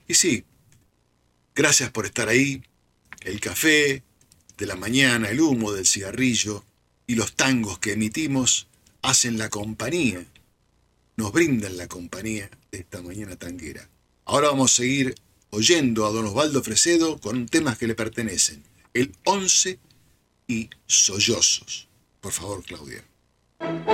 Y sí, gracias por estar ahí. El café de la mañana, el humo del cigarrillo y los tangos que emitimos hacen la compañía, nos brindan la compañía de esta mañana tanguera. Ahora vamos a seguir oyendo a don Osvaldo Fresedo con temas que le pertenecen. El 11 y Sollozos. Por favor, Claudia.